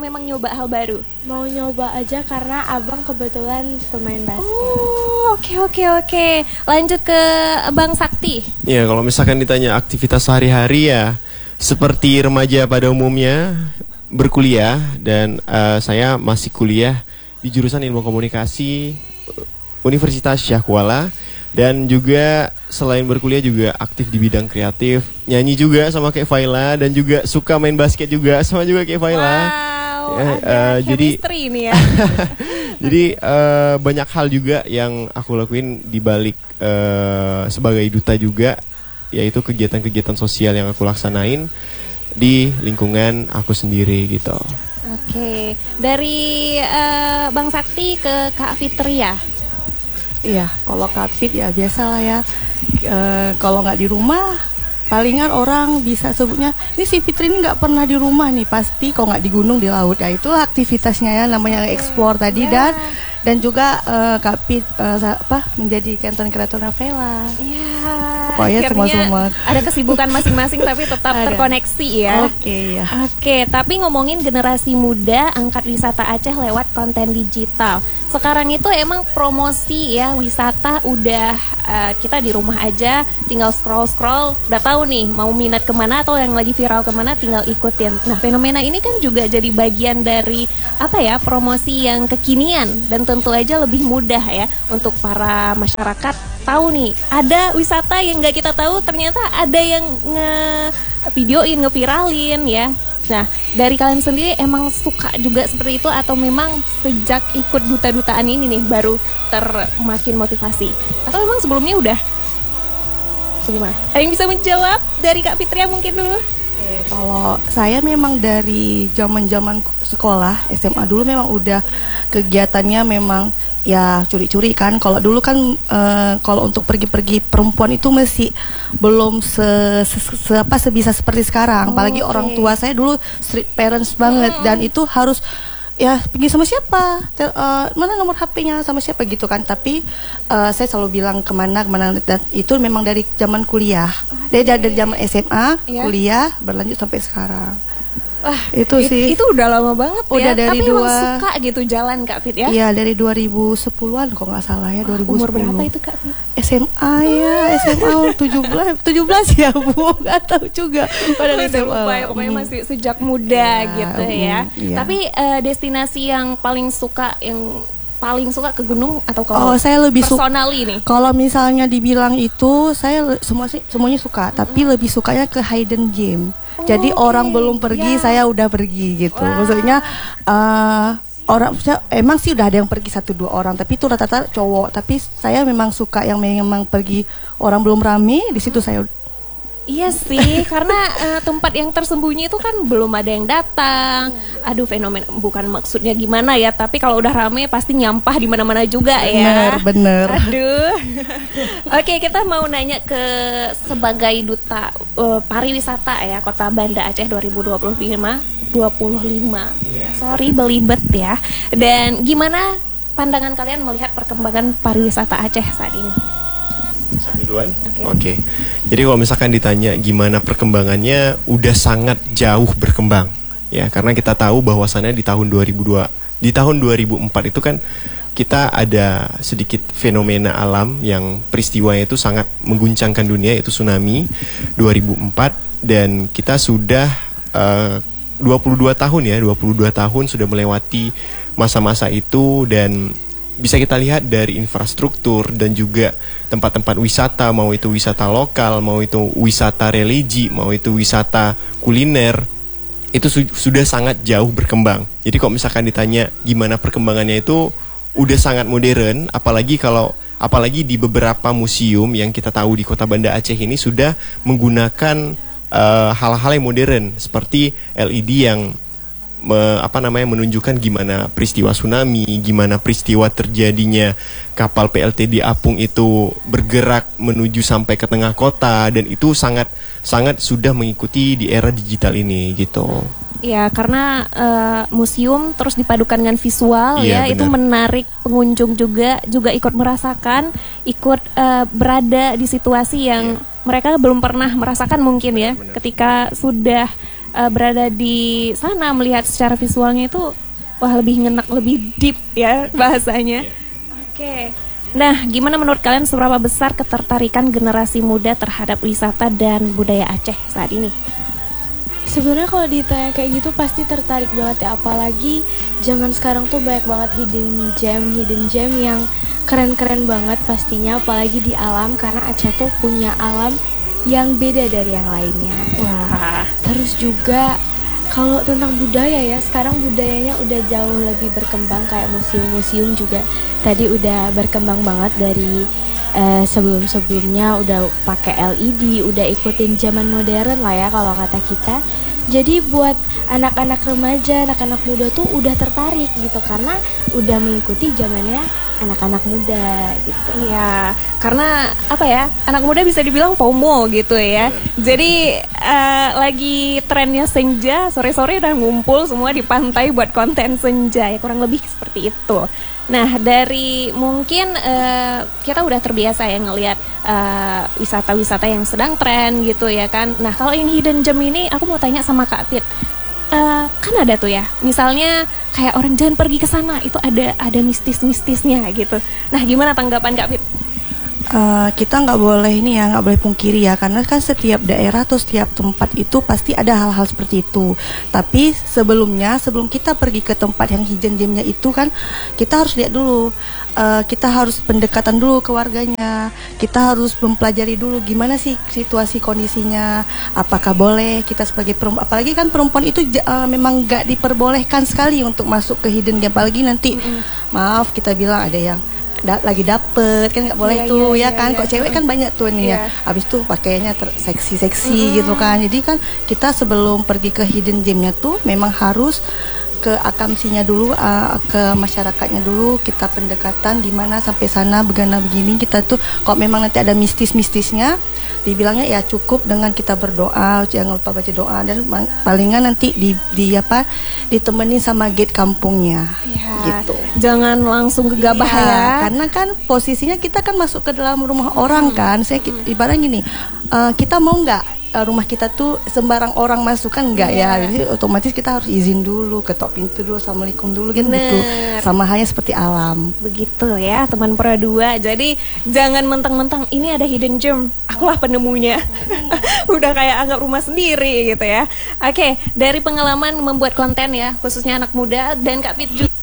memang nyoba hal baru? Mau nyoba aja karena abang kebetulan pemain basket. Oh, oke. Lanjut ke Bang Sakti. Ya, kalau misalkan ditanya aktivitas sehari-hari ya seperti remaja pada umumnya, berkuliah. Dan saya masih kuliah di jurusan Ilmu Komunikasi Universitas Syah Kuala. Dan juga selain berkuliah juga aktif di bidang kreatif, nyanyi juga sama kayak Faila, dan juga suka main basket juga sama juga kayak Faila. Wow, ya, ada chemistry nih ya. Jadi banyak hal juga yang aku lakuin di balik sebagai duta juga, yaitu kegiatan-kegiatan sosial yang aku laksanain di lingkungan aku sendiri gitu. Oke, dari Bang Sakti ke Kak Fitria. Iya, kalau Kapit ya biasalah ya. Kalau nggak di rumah, palingan orang bisa sebutnya, ini si Fitri ini nggak pernah di rumah nih, pasti kalau nggak di gunung di laut. Ya itu aktivitasnya ya, namanya explore tadi. Dan juga Kapit menjadi content creator Vela. Iya. Pokoknya semua ada kesibukan masing-masing tapi tetap terkoneksi ya. Oke, ya. Oke, tapi ngomongin generasi muda angkat wisata Aceh lewat konten digital. Sekarang itu emang promosi ya wisata udah kita di rumah aja tinggal scroll udah tahu nih mau minat kemana atau yang lagi viral kemana tinggal ikutin. Nah, fenomena ini kan juga jadi bagian dari promosi yang kekinian dan tentu aja lebih mudah ya untuk para masyarakat tahu nih ada wisata yang nggak kita tahu ternyata ada yang nge-videoin, ngeviralin ya. Nah, dari kalian sendiri emang suka juga seperti itu atau memang sejak ikut duta-dutaan ini nih baru makin motivasi? Atau memang sebelumnya udah? Bagaimana? Ada yang bisa menjawab dari Kak Fitria mungkin dulu? Oke, kalau saya memang dari zaman sekolah SMA dulu memang udah kegiatannya memang ya curi-curi kan. Kalau dulu kan kalau untuk pergi-pergi perempuan itu masih belum sebisa seperti sekarang. Apalagi orang tua saya dulu street parents banget dan itu harus ya pergi sama siapa, mana nomor HP-nya sama siapa gitu kan. Tapi saya selalu bilang kemana dan itu memang dari zaman kuliah, dari zaman SMA, kuliah berlanjut sampai sekarang. Wah, itu sih. Itu udah lama banget udah ya. Dari tapi emang suka gitu jalan Kak Fit ya? Iya, dari 2010-an kok nggak salah ya, 2010. Umur berapa itu Kak Fit? SMA ya, SMA 17 ya Bu, nggak tahu juga pada SMA. Pokoknya masih sejak muda gitu ya. Tapi destinasi yang paling suka ke gunung atau kalau saya lebih personally nih? Kalau misalnya dibilang itu saya semuanya suka, tapi lebih sukanya ke hidden gem. Jadi orang belum pergi, saya udah pergi gitu. Maksudnya orang emang sih udah ada yang pergi 1-2 orang, tapi itu rata-rata cowok. Tapi saya memang suka yang memang pergi orang belum rame, di situ saya. Iya sih, karena tempat yang tersembunyi itu kan belum ada yang datang. Aduh, fenomena bukan maksudnya gimana ya, tapi kalau udah rame pasti nyampah di mana-mana juga ya. Bener. Aduh. Oke, kita mau nanya ke sebagai duta pariwisata ya Kota Banda Aceh 2025. Sorry belibet ya. Dan gimana pandangan kalian melihat perkembangan pariwisata Aceh saat ini? Oke. Jadi kalau misalkan ditanya gimana perkembangannya, udah sangat jauh berkembang ya, karena kita tahu bahwasannya di tahun 2004 itu kan kita ada sedikit fenomena alam yang peristiwanya itu sangat mengguncangkan dunia, yaitu tsunami 2004, dan kita sudah 22 tahun sudah melewati masa-masa itu. Dan bisa kita lihat dari infrastruktur dan juga tempat-tempat wisata, mau itu wisata lokal, mau itu wisata religi, mau itu wisata kuliner, itu sudah sangat jauh berkembang. Jadi kalau misalkan ditanya gimana perkembangannya, itu udah sangat modern, apalagi di beberapa museum yang kita tahu di Kota Banda Aceh ini sudah menggunakan hal-hal yang modern seperti LED yang menunjukkan gimana peristiwa tsunami, gimana peristiwa terjadinya kapal PLT di Apung itu bergerak menuju sampai ke tengah kota, dan itu sangat sudah mengikuti di era digital ini gitu. Ya, karena museum terus dipadukan dengan visual ya, itu menarik pengunjung juga ikut merasakan, ikut berada di situasi yang mereka belum pernah merasakan mungkin ya, ketika sudah berada di sana melihat secara visualnya itu wah lebih ngenak, lebih deep ya bahasanya. Oke. Nah, gimana menurut kalian seberapa besar ketertarikan generasi muda terhadap wisata dan budaya Aceh saat ini? Sebenarnya kalau ditanya kayak gitu pasti tertarik banget ya, apalagi zaman sekarang tuh banyak banget hidden gem yang keren-keren banget pastinya, apalagi di alam, karena Aceh tuh punya alam yang beda dari yang lainnya. Wah, terus juga kalau tentang budaya ya, sekarang budayanya udah jauh lebih berkembang, kayak museum-museum juga tadi udah berkembang banget dari sebelum-sebelumnya, udah pakai LED, udah ikutin zaman modern lah ya kalau kata kita. Jadi buat anak-anak remaja, anak-anak muda tuh udah tertarik gitu karena udah mengikuti zamannya anak-anak muda gitu. iya, karena apa ya, anak muda bisa dibilang FOMO gitu ya. Jadi lagi trennya senja, sore-sore udah ngumpul semua di pantai buat konten senja ya, kurang lebih seperti itu. Nah, dari mungkin kita udah terbiasa ya ngelihat wisata-wisata yang sedang tren gitu ya kan. Nah, kalau yang hidden gem ini aku mau tanya sama Kak Pit. Kan ada tuh ya, misalnya kayak orang jangan pergi ke sana, itu ada mistis-mistisnya gitu. Nah, gimana tanggapan Kak Pit? Kita nggak boleh nggak boleh pungkiri ya, karena kan setiap daerah atau setiap tempat itu pasti ada hal-hal seperti itu. Tapi sebelum kita pergi ke tempat yang hidden gemnya itu kan, kita harus lihat dulu, kita harus pendekatan dulu ke warganya, kita harus mempelajari dulu gimana sih situasi kondisinya, apakah boleh kita sebagai perempuan, apalagi kan perempuan itu memang nggak diperbolehkan sekali untuk masuk ke hidden gem, apalagi nanti maaf kita bilang ada yang lagi dapet kan nggak boleh tuh ya kan. Kok cewek kan banyak tuh nih ya, habis tuh pakaiannya seksi gitu kan. Jadi kan kita sebelum pergi ke hidden gemnya tuh memang harus ke akamsinya dulu, ke masyarakatnya dulu, kita pendekatan gimana sampai sana begini kita tuh. Kalau memang nanti ada mistisnya, dibilangnya ya cukup dengan kita berdoa, jangan lupa baca doa, dan palingan nanti ditemenin sama gate kampungnya gitu. Jangan langsung gegabah ya, karena kan posisinya kita kan masuk ke dalam rumah orang kan. Saya ibaratnya gini, kita mau nggak rumah kita tuh sembarang orang masuk kan enggak ya. Jadi otomatis kita harus izin dulu, ketok pintu dulu, assalamualaikum dulu kan gitu. Sama halnya seperti alam. Begitu ya teman Pura 2. Jadi jangan mentang-mentang ini ada hidden gem, akulah penemunya. Udah kayak anggap rumah sendiri gitu ya. Oke, dari pengalaman membuat konten ya, khususnya anak muda dan Kak Pit juga